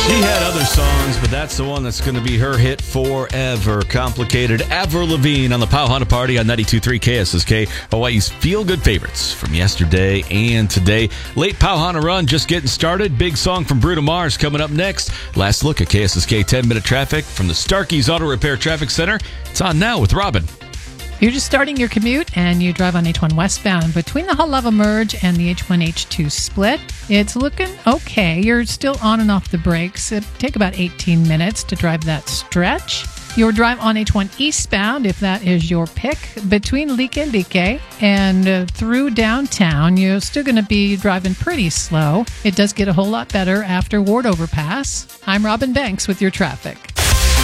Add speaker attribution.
Speaker 1: She had other songs, but that's the one that's going to be her hit forever. Complicated. Avril Lavigne on the Powhana Party on 92.3 KSSK, Hawaii's feel-good favorites from yesterday and today. Late Powhana run just getting started. Big song from Bruno Mars coming up next. Last look at KSSK 10-minute traffic from the Starkey's Auto Repair Traffic Center. It's on now with Robin.
Speaker 2: You're just starting your commute and you drive on H1 westbound between the Halava merge and the H1-H2 split. It's looking okay. You're still on and off the brakes. It'll take about 18 minutes to drive that stretch. Your drive on H1 eastbound, if that is your pick, between Like and through downtown, you're still going to be driving pretty slow. It does get a whole lot better after Ward Overpass. I'm Robin Banks with your traffic.